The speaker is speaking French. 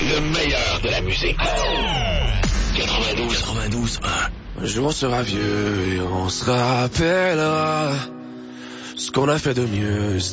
Le meilleur de la musique. 92. Un jour on sera vieux et on se rappellera ce qu'on a fait de mieux.